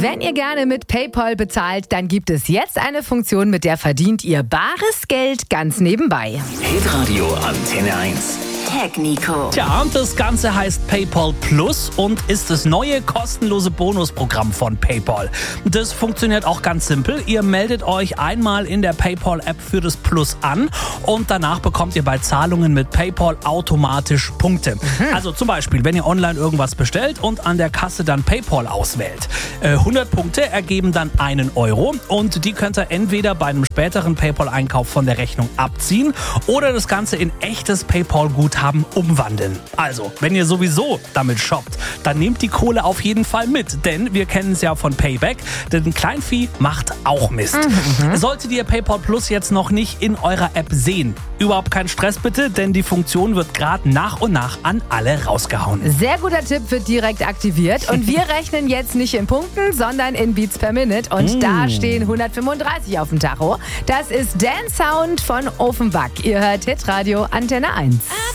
Wenn ihr gerne mit PayPal bezahlt, dann gibt es jetzt eine Funktion, mit der verdient ihr bares Geld ganz nebenbei. Hitradio Antenne 1. Tech Nico. Tja, und das Ganze heißt PayPal Plus und ist das neue kostenlose Bonusprogramm von PayPal. Das funktioniert auch ganz simpel. Ihr meldet euch einmal in der PayPal-App für das Plus an und danach bekommt ihr bei Zahlungen mit PayPal automatisch Punkte. Also zum Beispiel, wenn ihr online irgendwas bestellt und an der Kasse dann PayPal auswählt. 100 Punkte ergeben dann 1 Euro und die könnt ihr entweder bei einem späteren PayPal-Einkauf von der Rechnung abziehen oder das Ganze in echtes PayPal-Guthaben umwandeln. Also, wenn ihr sowieso damit shoppt, dann nehmt die Kohle auf jeden Fall mit, denn wir kennen es ja von Payback, denn Kleinvieh macht auch Mist. Solltet ihr PayPal Plus jetzt noch nicht in eurer App sehen, überhaupt kein Stress bitte, denn die Funktion wird gerade nach und nach an alle rausgehauen. Sehr guter Tipp, wird direkt aktiviert. Und wir rechnen jetzt nicht in Punkten, sondern in Beats per Minute. Und da stehen 135 auf dem Tacho. Das ist Dance Sound von Offenbach. Ihr hört Hitradio Antenne 1.